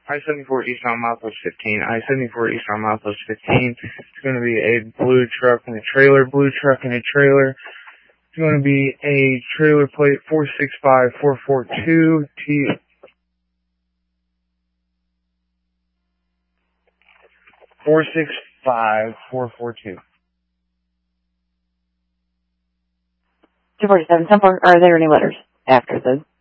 I-74 eastbound milepost 15. I-74 eastbound milepost 15. It's going to be a blue truck and a trailer. Blue truck and a trailer. It's going to be a trailer plate 465442 T. Four six five 442. 247. Are there any letters after the